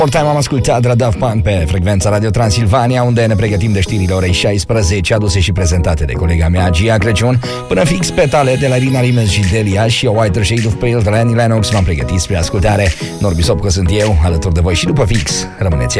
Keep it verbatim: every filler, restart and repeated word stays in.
Time am ascultat la Daft Punk pe frecvența Radio Transilvania, unde ne pregătim de știrile orei șaisprezece, aduse și prezentate de colega mea Gia Crăciun, până fix pe tale de la Rina Rimez și Delia și A Whiter Shade of Pale de la Annie Lennox. M-am pregătit spre ascultare. Norbi Sopcă sunt eu, alături de voi și după fix. Rămâneți